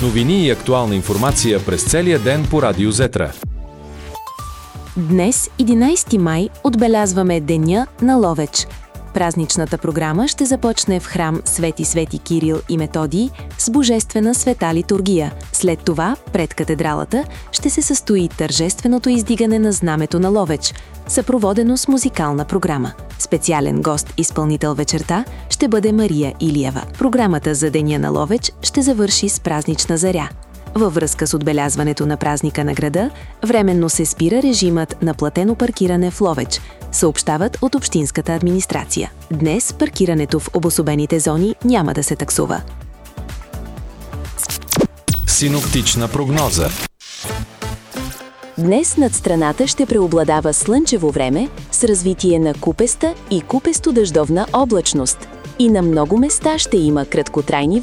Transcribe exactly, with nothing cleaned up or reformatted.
Новини и актуална информация през целия ден по Радио Зетра. Днес, единайсети май, отбелязваме Деня на Ловеч. Празничната програма ще започне в храм Свети Свети Кирил и Методий с божествена света литургия. След това, пред катедралата, ще се състои тържественото издигане на знамето на Ловеч, съпроводено с музикална програма. Специален гост-изпълнител вечерта ще бъде Мария Илиева. Програмата за Деня на Ловеч ще завърши с празнична заря. Във връзка с отбелязването на празника на града, временно се спира режимът на платено паркиране в Ловеч, съобщават от общинската администрация. Днес паркирането в обособените зони няма да се таксува. Синоптична прогноза. Днес над страната ще преобладава слънчево време с развитие на купеста и купесто-дъждовна облачност. И на много места ще има краткотрайни